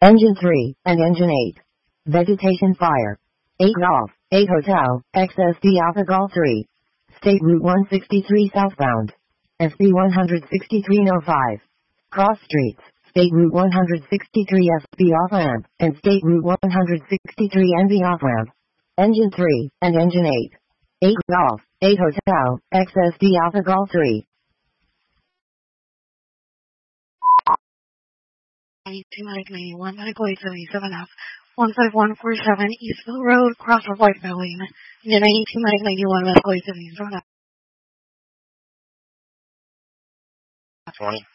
Engine 3 and Engine 8. Vegetation fire. 8 Golf, 8 Hotel, XSD Alpha Golf 3. State Route 163 southbound. SB 16305. Cross streets. State Route 163 SB off-ramp, and State Route 163 NV off-ramp. Engine 3 and Engine 8. 8 Golf, 8 Hotel, XSD Alpha Golf 3. 92 Medical 81, Medical 877F, 15147 Eastville Road, Crossroads White Building. 92 Medical 81, Medical 877F. 20.